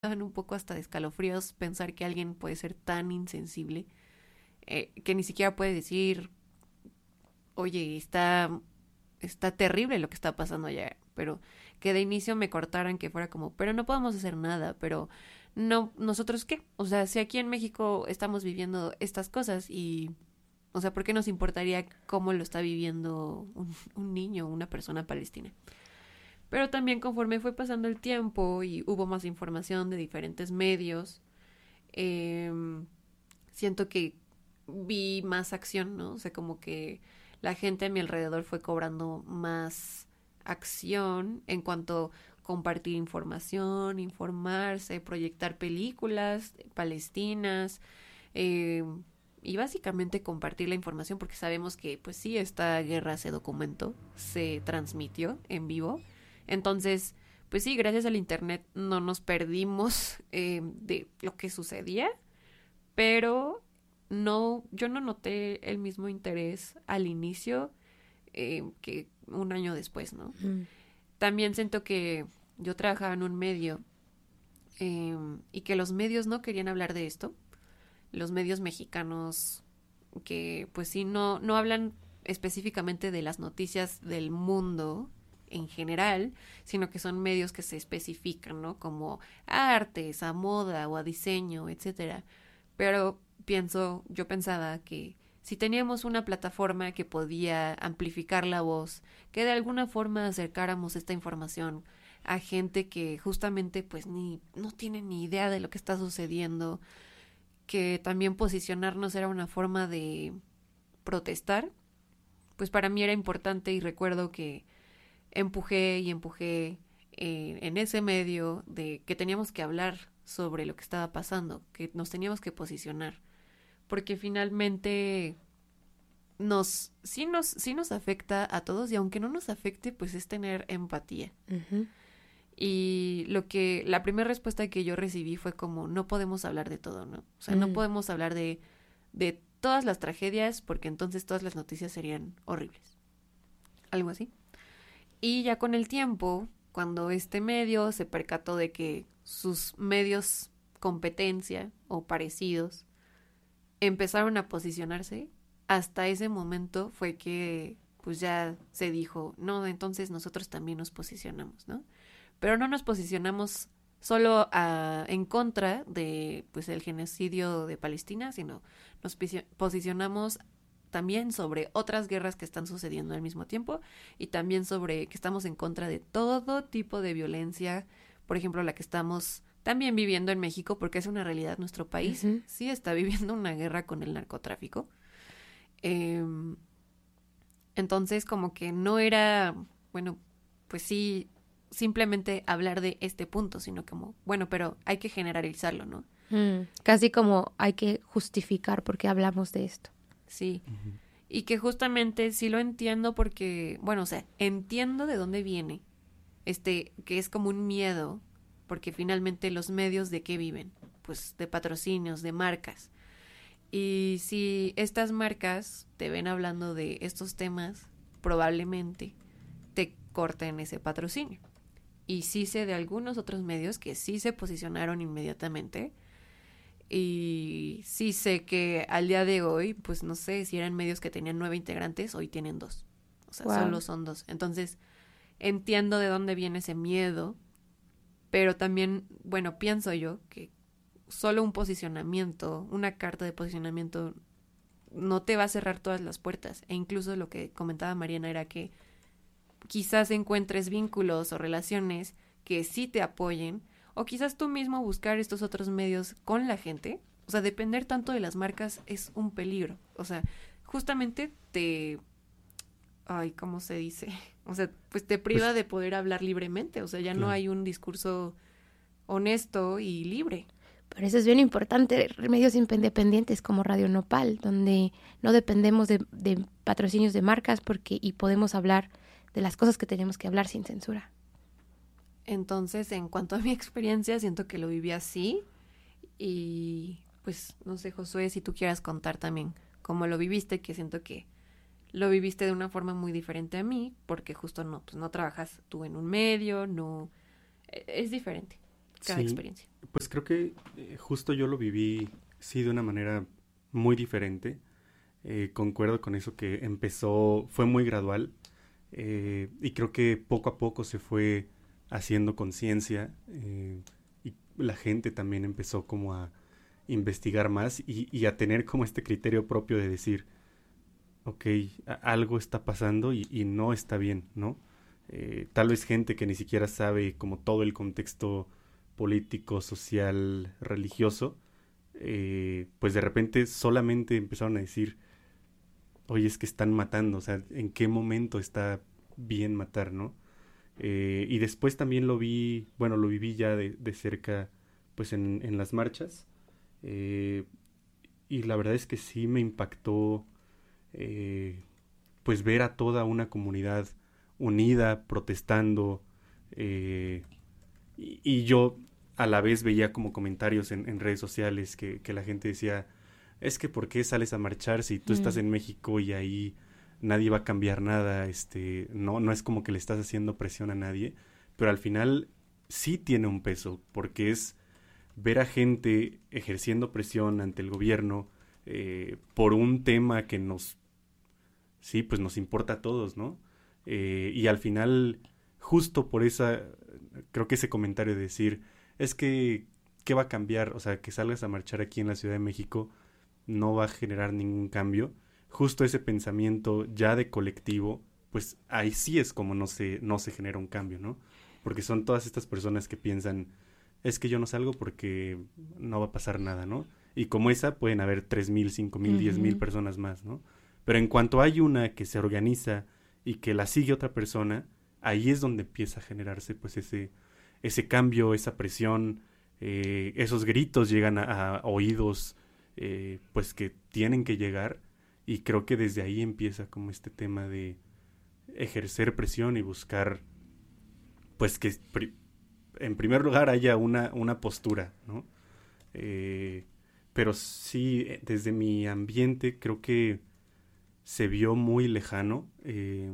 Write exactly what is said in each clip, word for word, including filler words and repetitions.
dan un poco hasta de escalofríos pensar que alguien puede ser tan insensible, eh, que ni siquiera puede decir, oye, está, está terrible lo que está pasando allá, pero que de inicio me cortaran, que fuera como, pero no podemos hacer nada, pero no, ¿nosotros qué? O sea, si aquí en México estamos viviendo estas cosas y, o sea, ¿por qué nos importaría cómo lo está viviendo un, un niño, una persona palestina? Pero también conforme fue pasando el tiempo y hubo más información de diferentes medios, eh, siento que vi más acción, ¿no? O sea, como que la gente a mi alrededor fue cobrando más acción en cuanto a compartir información, informarse, proyectar películas palestinas, eh, y básicamente compartir la información porque sabemos que pues sí, esta guerra se documentó, se transmitió en vivo. Entonces, pues sí, gracias al internet no nos perdimos eh, de lo que sucedía, pero no, yo no noté el mismo interés al inicio eh, que un año después, ¿no? Mm. También siento que yo trabajaba en un medio eh, y que los medios no querían hablar de esto. Los medios mexicanos que pues sí no, no hablan específicamente de las noticias del mundo en general, sino que son medios que se especifican, ¿no? Como a artes, a moda o a diseño, etcétera. Pero pienso, yo pensaba que si teníamos una plataforma que podía amplificar la voz, que de alguna forma acercáramos esta información a gente que justamente pues ni no tiene ni idea de lo que está sucediendo, que también posicionarnos era una forma de protestar, pues para mí era importante y recuerdo que empujé y empujé eh, en ese medio de que teníamos que hablar sobre lo que estaba pasando, que nos teníamos que posicionar, porque finalmente nos sí nos sí nos afecta a todos y aunque no nos afecte, pues es tener empatía. Uh-huh. Y lo que la primera respuesta que yo recibí fue como no podemos hablar de todo, ¿no? O sea, Mm. no podemos hablar de de todas las tragedias porque entonces todas las noticias serían horribles. Algo así. Y ya con el tiempo, cuando este medio se percató de que sus medios competencia o parecidos empezaron a posicionarse, hasta ese momento fue que pues ya se dijo, no, entonces nosotros también nos posicionamos, ¿no? Pero no nos posicionamos solo a, en contra de pues el genocidio de Palestina, sino nos posicionamos también sobre otras guerras que están sucediendo al mismo tiempo y también sobre que estamos en contra de todo tipo de violencia, por ejemplo, la que estamos también viviendo en México, porque es una realidad, nuestro país Uh-huh. sí está viviendo una guerra con el narcotráfico. Eh, entonces, como que no era, bueno, pues sí, simplemente hablar de este punto, sino como, bueno, pero hay que generalizarlo, ¿no? Mm. Casi como hay que justificar por qué hablamos de esto. Sí. Uh-huh. Y que justamente sí lo entiendo porque, bueno, o sea, entiendo de dónde viene, este, que es como un miedo, porque finalmente los medios de qué viven, pues de patrocinios, de marcas. Y si estas marcas te ven hablando de estos temas, probablemente te corten ese patrocinio. Y sí sé de algunos otros medios que sí se posicionaron inmediatamente. Y sí sé que al día de hoy, pues no sé, si eran medios que tenían nueve integrantes, hoy tienen dos. O sea, wow. Solo son dos. Entonces, entiendo de dónde viene ese miedo, pero también, bueno, pienso yo que solo un posicionamiento, una carta de posicionamiento no te va a cerrar todas las puertas. E incluso lo que comentaba Mariana era que quizás encuentres vínculos o relaciones que sí te apoyen, o quizás tú mismo buscar estos otros medios con la gente. O sea, depender tanto de las marcas es un peligro. O sea, justamente te... Ay, ¿cómo se dice? O sea, pues te priva pues, de poder hablar libremente. O sea, ya claro. No hay un discurso honesto y libre. Por eso es bien importante medios independientes como Radio Nopal, donde no dependemos de, de patrocinios de marcas porque y podemos hablar de las cosas que tenemos que hablar sin censura. Entonces, en cuanto a mi experiencia, siento que lo viví así. Y pues, no sé, Josué, si tú quieras contar también cómo lo viviste, que siento que lo viviste de una forma muy diferente a mí, porque justo no, pues no trabajas tú en un medio, no, es diferente. cada sí, experiencia. Pues creo que eh, justo yo lo viví, sí, de una manera muy diferente. Eh, concuerdo con eso que empezó, fue muy gradual, eh, y creo que poco a poco se fue haciendo conciencia, eh, y la gente también empezó como a investigar más y, y a tener como este criterio propio de decir, ok, a- algo está pasando y, y no está bien, ¿no? Eh, tal vez gente que ni siquiera sabe como todo el contexto político, social, religioso, eh, pues de repente solamente empezaron a decir, oye, es que están matando, o sea, ¿en qué momento está bien matar, no? Eh, y después también lo vi, bueno, lo viví ya de, de cerca, pues en, en las marchas, eh, y la verdad es que sí me impactó, eh, pues ver a toda una comunidad unida, protestando, eh, y, y yo a la vez veía como comentarios en, en redes sociales que, que la gente decía, es que ¿por qué sales a marchar si tú estás Mm. en México y ahí nadie va a cambiar nada? Este, no, no es como que le estás haciendo presión a nadie, pero al final sí tiene un peso, porque es ver a gente ejerciendo presión ante el gobierno, eh, por un tema que nos, sí, pues nos importa a todos, ¿no? Eh, y al final, justo por esa, creo que ese comentario de decir, es que, ¿qué va a cambiar? O sea, que salgas a marchar aquí en la Ciudad de México no va a generar ningún cambio. Justo ese pensamiento ya de colectivo, pues ahí sí es como no se, no se genera un cambio, ¿no? Porque son todas estas personas que piensan, es que yo no salgo porque no va a pasar nada, ¿no? Y como esa pueden haber tres mil, cinco mil, diez mil Ujú. personas más, ¿no? Pero en cuanto hay una que se organiza y que la sigue otra persona, ahí es donde empieza a generarse pues ese, ese cambio, esa presión, eh, esos gritos llegan a, a oídos, eh, pues que tienen que llegar, y creo que desde ahí empieza como este tema de ejercer presión y buscar pues que pri- en primer lugar haya una, una postura, ¿no? Eh, pero sí, eh, desde mi ambiente creo que se vio muy lejano. Eh,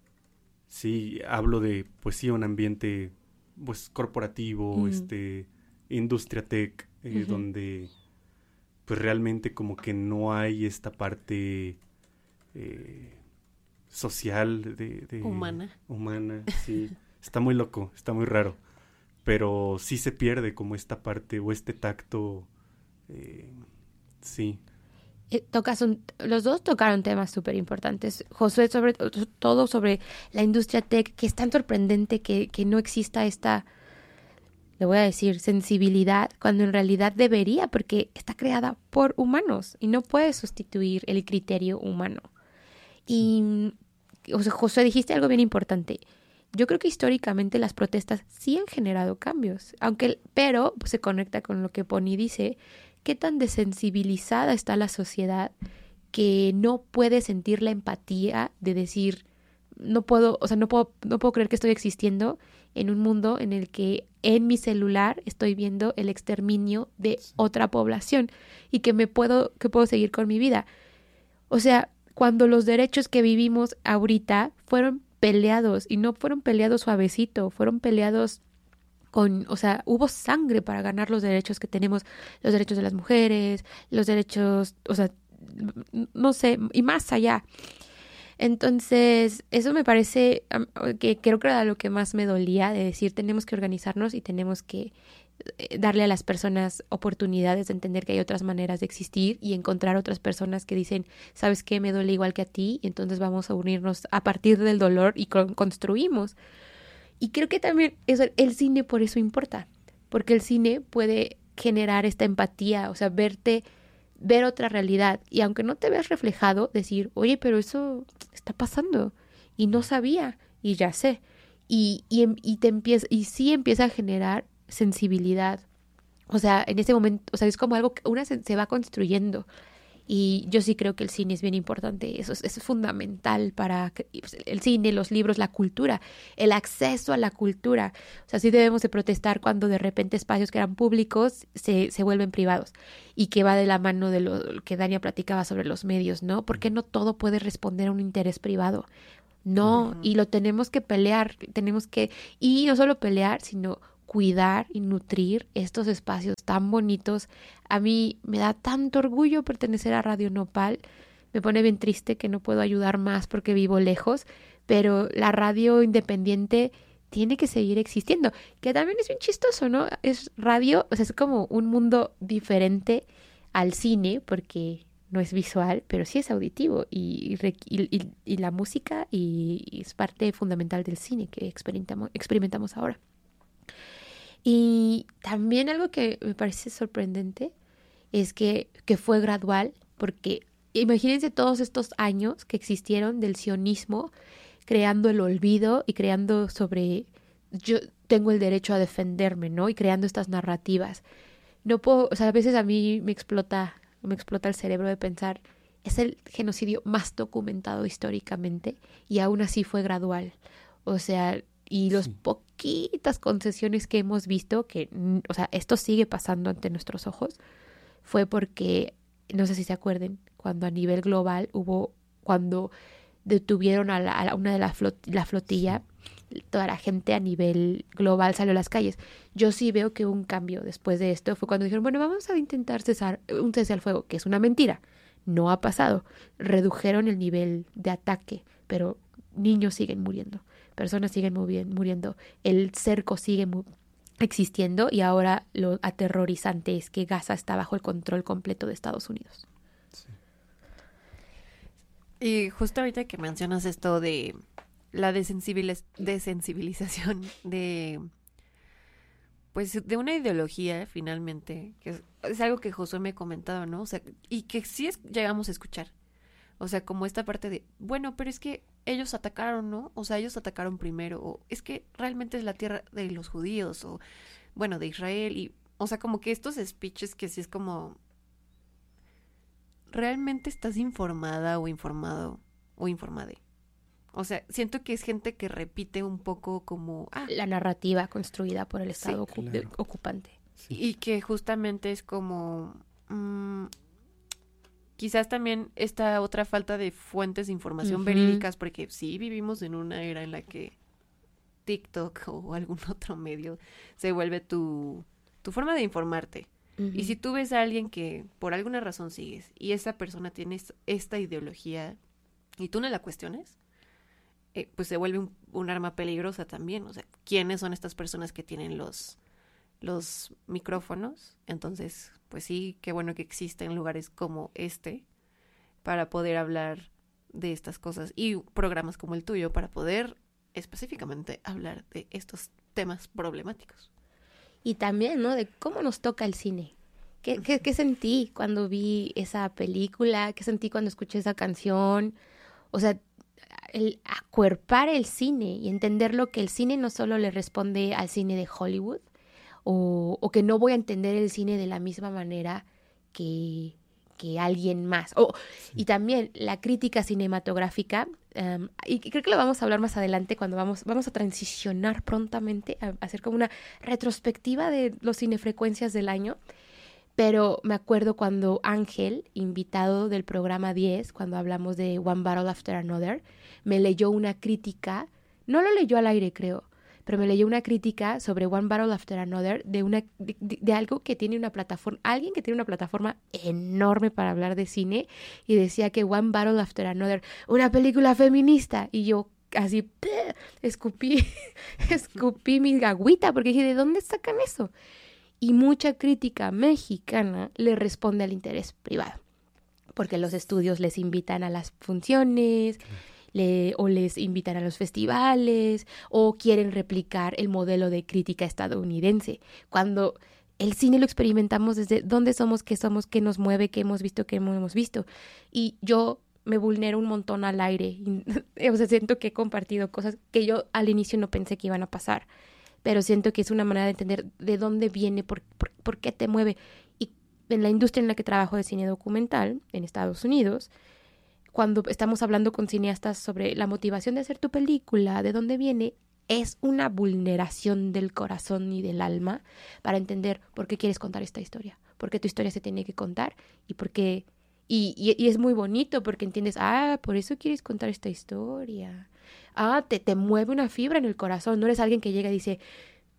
sí, hablo de, pues sí, un ambiente pues corporativo, Mm. este, industria tech, eh, Ujú. donde pues realmente como que no hay esta parte eh, social de, de Humana. humana, sí. Está muy loco, está muy raro, pero sí se pierde como esta parte o este tacto, eh, sí. Eh, tocas un- los dos tocaron temas súper importantes. Josué, sobre todo sobre la industria tech, que es tan sorprendente que, que no exista esta, le voy a decir, sensibilidad, cuando en realidad debería, porque está creada por humanos y no puede sustituir el criterio humano. Y, o sea, Josué, dijiste algo bien importante. Yo creo que históricamente las protestas sí han generado cambios, aunque, pero pues, se conecta con lo que Pony dice, qué tan desensibilizada está la sociedad que no puede sentir la empatía de decir, no puedo, o sea, no puedo, no puedo creer que estoy existiendo en un mundo en el que en mi celular estoy viendo el exterminio de Sí. otra población y que me puedo, que puedo seguir con mi vida. O sea, cuando los derechos que vivimos ahorita fueron peleados y no fueron peleados suavecito, fueron peleados con, o sea, hubo sangre para ganar los derechos que tenemos, los derechos de las mujeres, los derechos, o sea, no sé, y más allá. Entonces, eso me parece um, que creo que era lo que más me dolía, de decir, tenemos que organizarnos y tenemos que eh, darle a las personas oportunidades de entender que hay otras maneras de existir y encontrar otras personas que dicen, ¿sabes qué? Me duele igual que a ti, y entonces vamos a unirnos a partir del dolor y con- construimos. Y creo que también eso, el cine por eso importa, porque el cine puede generar esta empatía, o sea, verte, ver otra realidad, y aunque no te veas reflejado, decir, oye, pero eso está pasando, y no sabía, y ya sé, y, y, em- y te empieza, y sí empieza a generar sensibilidad, o sea, en ese momento, o sea, es como algo que una se, se va construyendo. Y yo sí creo que el cine es bien importante, eso es, eso es fundamental para que- pues, el cine, los libros, la cultura, el acceso a la cultura. O sea, sí debemos de protestar cuando de repente espacios que eran públicos se, se vuelven privados, y que va de la mano de lo que Dania platicaba sobre los medios, ¿no? Porque no todo puede responder a un interés privado. No, Ujú. y lo tenemos que pelear, tenemos que, y no solo pelear, sino cuidar y nutrir estos espacios tan bonitos. A mí me da tanto orgullo pertenecer a Radio Nopal. Me pone bien triste que no puedo ayudar más porque vivo lejos, pero la radio independiente tiene que seguir existiendo, que también es bien chistoso, ¿no? Es radio, o sea, es como un mundo diferente al cine, porque no es visual, pero sí es auditivo, y, y, y, y la música y, y es parte fundamental del cine que experimentamos, experimentamos ahora. Y también algo que me parece sorprendente es que, que fue gradual, porque imagínense todos estos años que existieron del sionismo, creando el olvido y creando sobre yo tengo el derecho a defenderme, ¿no? Y creando estas narrativas. No puedo, o sea, a veces a mí me explota, me explota el cerebro de pensar, es el genocidio más documentado históricamente y aún así fue gradual. O sea, y las sí. poquitas concesiones que hemos visto, que, o sea, esto sigue pasando ante nuestros ojos, fue porque, no sé si se acuerden, cuando a nivel global hubo, cuando detuvieron a, la, a una de la, flot, la flotilla, toda la gente a nivel global salió a las calles. Yo sí veo que un cambio después de esto fue cuando dijeron, bueno, vamos a intentar cesar un cese al fuego, que es una mentira. No ha pasado. Redujeron el nivel de ataque, pero niños siguen muriendo, personas siguen muriendo, el cerco sigue mu- existiendo y ahora lo aterrorizante es que Gaza está bajo el control completo de Estados Unidos. Sí. Y justo ahorita que mencionas esto de la desensibiliz- desensibilización de pues de una ideología finalmente, que es, es algo que Josué me comentaba, ¿no? O sea, y que sí es, llegamos a escuchar. O sea, como esta parte de, bueno, pero es que ellos atacaron, ¿no? O sea, ellos atacaron primero, o es que realmente es la tierra de los judíos, o bueno, de Israel, y, o sea, como que estos speeches que sí es como, ¿realmente estás informada o informado o informade? O sea, siento que es gente que repite un poco como... Ah, la narrativa construida por el Estado sí, ocu- claro. ocupante. Sí. Y que justamente es como... Mmm, quizás también esta otra falta de fuentes de información uh-huh. verídicas, porque sí vivimos en una era en la que TikTok o algún otro medio se vuelve tu, tu forma de informarte. Uh-huh. Y si tú ves a alguien que por alguna razón sigues y esa persona tiene esta ideología y tú no la cuestiones, eh, pues se vuelve un, un arma peligrosa también. O sea, ¿quiénes son estas personas que tienen los... los micrófonos? Entonces, pues sí, qué bueno que existen lugares como este para poder hablar de estas cosas y programas como el tuyo para poder específicamente hablar de estos temas problemáticos. Y también, ¿no? De cómo nos toca el cine. ¿Qué, qué, qué sentí cuando vi esa película? ¿Qué sentí cuando escuché esa canción? O sea, el acuerpar el cine y entender lo que el cine no solo le responde al cine de Hollywood, O, o que no voy a entender el cine de la misma manera que, que alguien más. Oh, sí. Y también la crítica cinematográfica, um, y creo que lo vamos a hablar más adelante cuando vamos, vamos a transicionar prontamente a, a hacer como una retrospectiva de los cinefrecuencias del año. Pero me acuerdo cuando Ángel, invitado del programa diez, cuando hablamos de One Battle After Another, me leyó una crítica, no lo leyó al aire creo, pero me leyó una crítica sobre One Battle After Another de una de, de, de algo que tiene una plataforma, alguien que tiene una plataforma enorme para hablar de cine, y decía que One Battle After Another, una película feminista, y yo así ¡peh! escupí escupí mi agüita porque dije, ¿de dónde sacan eso? Y mucha crítica mexicana le responde al interés privado, porque los estudios les invitan a las funciones, Le, o les invitan a los festivales, o quieren replicar el modelo de crítica estadounidense, cuando el cine lo experimentamos desde dónde somos, qué somos, qué nos mueve, qué hemos visto, qué no hemos visto. Y yo me vulnero un montón al aire, y, o sea, siento que he compartido cosas que yo al inicio no pensé que iban a pasar, pero siento que es una manera de entender de dónde viene, por, por, por qué te mueve. Y en la industria en la que trabajo de cine documental, en Estados Unidos, cuando estamos hablando con cineastas sobre la motivación de hacer tu película, de dónde viene, es una vulneración del corazón y del alma para entender por qué quieres contar esta historia, por qué tu historia se tiene que contar y por qué... Y, y, y es muy bonito porque entiendes, ah, por eso quieres contar esta historia. Ah, te, te mueve una fibra en el corazón, no eres alguien que llega y dice,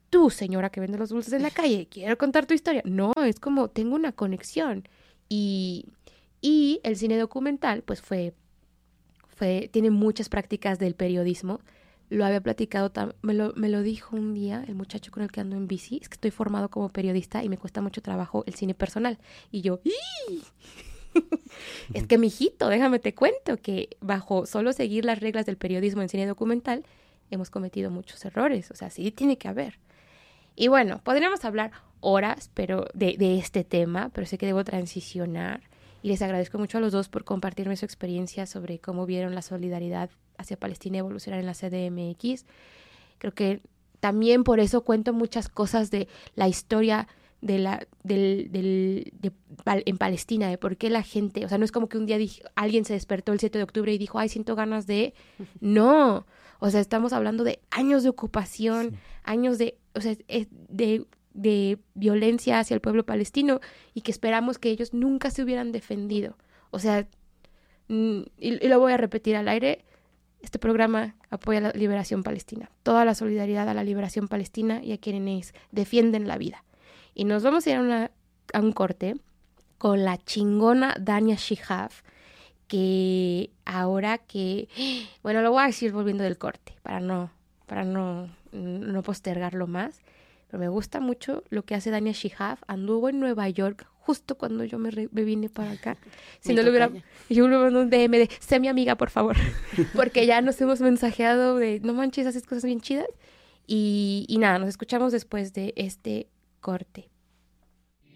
tú, señora que vende los dulces en la calle, quiero contar tu historia. No, es como, tengo una conexión. Y, y el cine documental, pues fue, fue, tiene muchas prácticas del periodismo. Lo había platicado, tam- me, lo, me lo dijo un día el muchacho con el que ando en bici. Es que estoy formado como periodista y me cuesta mucho trabajo el cine personal. Y yo, ¡ih! Es que, mijito, déjame te cuento que bajo solo seguir las reglas del periodismo en cine documental, hemos cometido muchos errores. O sea, sí tiene que haber. Y bueno, podríamos hablar horas pero de, de este tema, pero sé que debo transicionar. Y les agradezco mucho a los dos por compartirme su experiencia sobre cómo vieron la solidaridad hacia Palestina evolucionar en la C D M X. Creo que también por eso cuento muchas cosas de la historia de la del, del de, en Palestina, de por qué la gente, o sea, no es como que un día dije, alguien se despertó el siete de octubre y dijo, ay, siento ganas de... No, o sea, estamos hablando de años de ocupación, sí. años de, o sea, de, de violencia hacia el pueblo palestino y que esperamos que ellos nunca se hubieran defendido. O sea, y, y lo voy a repetir al aire, este programa apoya la liberación palestina, toda la solidaridad a la liberación palestina y a quienes defienden la vida. Y nos vamos a ir a, una, a un corte con la chingona Dania Shihab, que ahora que... Bueno, lo voy a decir volviendo del corte, para no, para no, no postergarlo más. Pero me gusta mucho lo que hace Dania Shihab. Anduvo en Nueva York justo cuando yo me, re, me vine para acá. Si no lo hubiera... Yo le mando un D M de, sé mi amiga, por favor. Porque ya nos hemos mensajeado de, no manches, haces cosas bien chidas. Y, y nada, nos escuchamos después de este corte.